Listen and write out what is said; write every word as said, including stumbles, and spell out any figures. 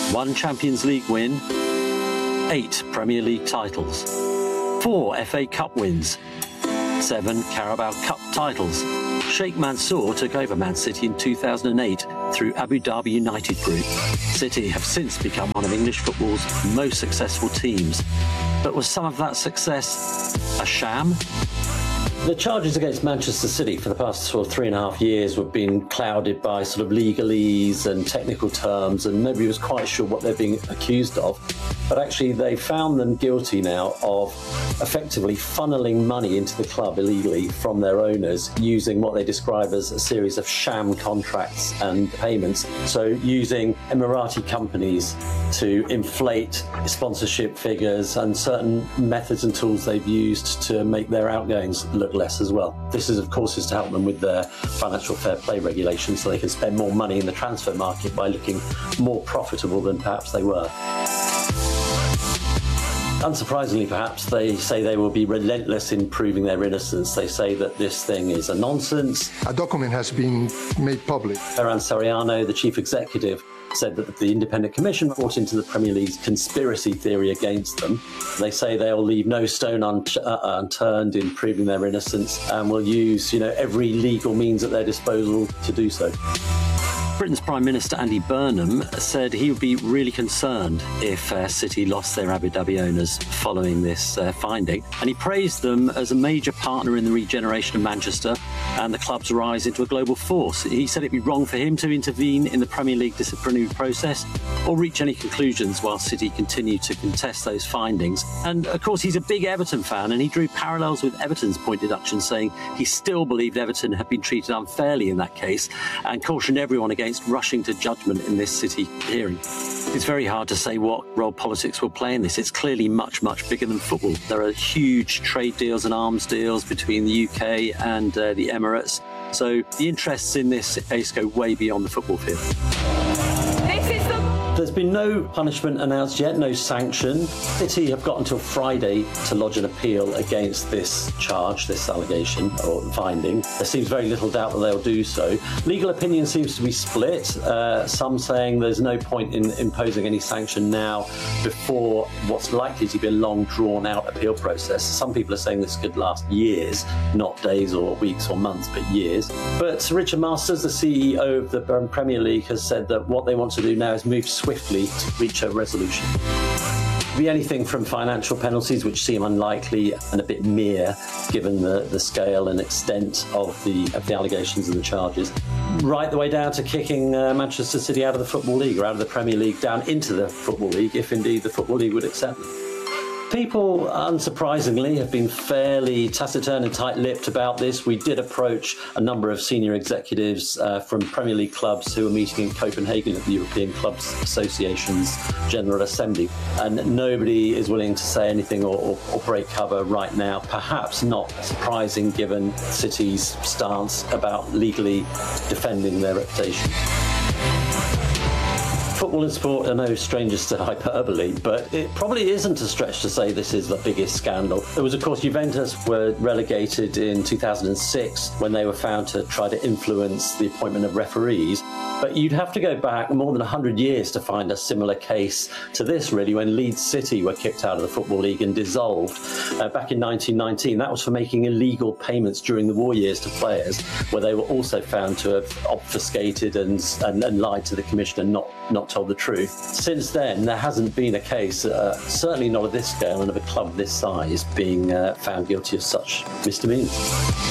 one Champions League win, eight Premier League titles, four F A Cup wins, seven Carabao Cup titles. Sheikh Mansour took over Man City in two thousand eight through Abu Dhabi United Group. City have since become one of English football's most successful teams. But was some of that success a sham? The charges against Manchester City for the past sort of three and a half years have been clouded by sort of legalese and technical terms, and nobody was quite sure what they're being accused of. But actually, they found them guilty now of effectively funneling money into the club illegally from their owners, using what they describe as a series of sham contracts and payments. So using Emirati companies to inflate sponsorship figures, and certain methods and tools they've used to make their outgoings look less as well. This is, of course, is to help them with their financial fair play regulations, so they can spend more money in the transfer market by looking more profitable than perhaps they were. Unsurprisingly, perhaps, they say they will be relentless in proving their innocence. They say that this thing is a nonsense. A document has been made public. Ferran Soriano, the chief executive, said that the independent commission brought into the Premier League's conspiracy theory against them. They say they'll leave no stone un- uh, unturned in proving their innocence, and will use, you know, every legal means at their disposal to do so. Britain's Prime Minister Andy Burnham said he would be really concerned if uh, City lost their Abu Dhabi owners following this uh, finding, and he praised them as a major partner in the regeneration of Manchester and the club's rise into a global force. He said it'd be wrong for him to intervene in the Premier League disciplinary process or reach any conclusions while City continue to contest those findings. And of course, he's a big Everton fan, and he drew parallels with Everton's point deduction, saying he still believed Everton had been treated unfairly in that case, and cautioned everyone against rushing to judgment in this City hearing. It's very hard to say what role politics will play in this. It's clearly much, much bigger than football. There are huge trade deals and arms deals between the U K and uh, the Emirates. So the interests in this case go way beyond the football field. This is the... There's been no punishment announced yet, no sanction. City have got until Friday to lodge an appeal against this charge, this allegation or finding. There seems very little doubt that they'll do so. Legal opinion seems to be split. Uh, some saying there's no point in imposing any sanction now before what's likely to be a long, drawn-out appeal process. Some people are saying this could last years, not days or weeks or months, but years. But Richard Masters, the C E O of the Premier League, has said that what they want to do now is move swiftly to reach a resolution. Be anything from financial penalties, which seem unlikely and a bit mere given the, the scale and extent of the of the allegations and the charges, right the way down to kicking uh, Manchester City out of the Football League or out of the Premier League down into the Football League, if indeed the Football League would accept them. People, unsurprisingly, have been fairly taciturn and tight-lipped about this. We did approach a number of senior executives uh, from Premier League clubs who are meeting in Copenhagen at the European Clubs Association's General Assembly, and nobody is willing to say anything or, or, or break cover right now. Perhaps not surprising given City's stance about legally defending their reputation. Football and sport are no strangers to hyperbole, but it probably isn't a stretch to say this is the biggest scandal. There was, of course, Juventus were relegated in two thousand six when they were found to try to influence the appointment of referees. But you'd have to go back more than one hundred years to find a similar case to this, really, when Leeds City were kicked out of the Football League and dissolved uh, back in nineteen nineteen. That was for making illegal payments during the war years to players, where they were also found to have obfuscated and, and, and lied to the commission and not, not told the truth. Since then, there hasn't been a case, uh, certainly not of this scale and of a club this size, being uh, found guilty of such misdemeanors.